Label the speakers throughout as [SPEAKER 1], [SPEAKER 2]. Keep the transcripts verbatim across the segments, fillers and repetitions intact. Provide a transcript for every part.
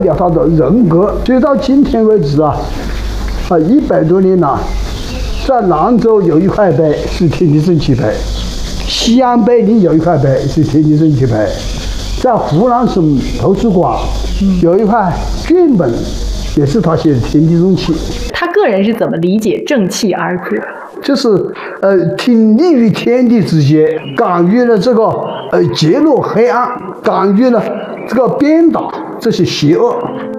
[SPEAKER 1] 了他的人格。直到今天为止啊，啊，一百多年了，在兰州有一块碑是天地正气碑，西安碑林有一块碑是天地正气碑，在湖南省图书馆有一块卷本，也是他写的天地正气。
[SPEAKER 2] 他个人是怎么理解“正气”二字？
[SPEAKER 1] 就是呃，挺立于天地之间，敢于了这个呃揭露黑暗，敢于了这个鞭打这些邪恶。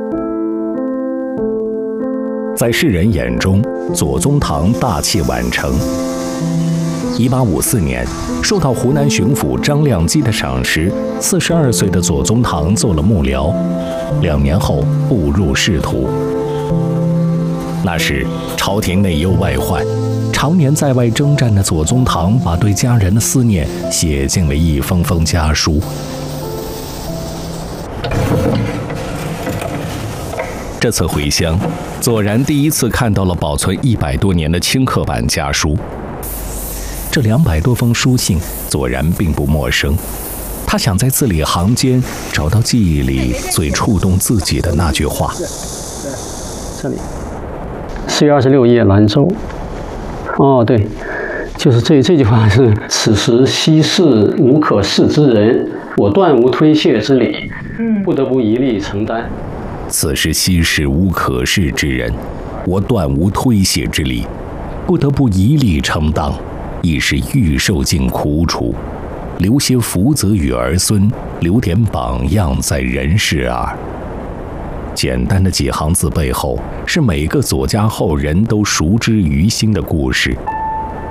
[SPEAKER 3] 在世人眼中，左宗棠大器晚成。一八五四年，受到湖南巡抚张亮基的赏识，四十二岁的左宗棠做了幕僚，两年后步入仕途。那时朝廷内忧外患，常年在外征战的左宗棠把对家人的思念写进了一封封家书。这次回乡，左然第一次看到了保存一百多年的清刻版家书。这两百多封书信，左然并不陌生。他想在字里行间找到记忆里最触动自己的那句话。
[SPEAKER 4] 这里，四月二十六页，兰州。哦，对，就是这这句话是：此时西世无可视之人，我断无推卸之理，不得不一力承担。
[SPEAKER 3] 此时西世无可视之人，我断无推卸之理，不得不一力承担，亦是欲受尽苦楚，留些福泽与儿孙，留点榜样在人世耳。简单的几行字背后，是每个左家后人都熟知于心的故事。